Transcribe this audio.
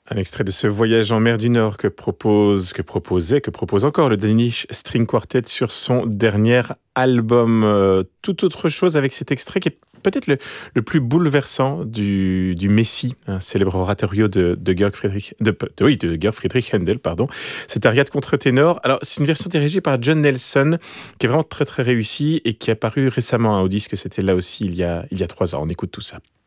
Un extrait de ce voyage en mer du Nord que propose encore le Danish String Quartet sur son dernier album. Tout autre chose avec cet extrait qui est peut-être le plus bouleversant du Messie, un célèbre oratorio de Georg Friedrich, de Georg Friedrich Händel, pardon. C'est Ariade contre ténor. Alors, c'est une version dirigée par John Nelson, qui est vraiment très très réussie et qui est apparue récemment au disque. C'était là aussi il y a 3 ans. On écoute tout ça.